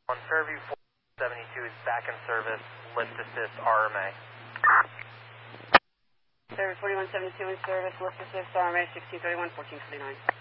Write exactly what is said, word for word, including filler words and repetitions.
On Fairview four seventy-two is back in service, lift assist R M A. Service forty-one seventy-two in service, lift assist R M A sixteen thirty-one, fourteen twenty-nine.